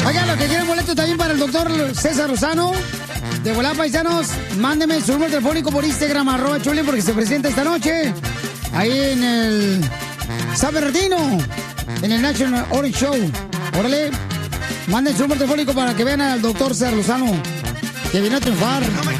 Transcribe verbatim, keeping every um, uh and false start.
Oigan, los que quieren boletos también para el doctor César Lozano, de volada, paisanos, mándenme su número telefónico por Instagram, arroba Chulín, porque se presenta esta noche ahí en el San Bernardino, en el National Orange Show. Órale, manden su número telefónico para que vean al doctor César Lozano, que viene a triunfar.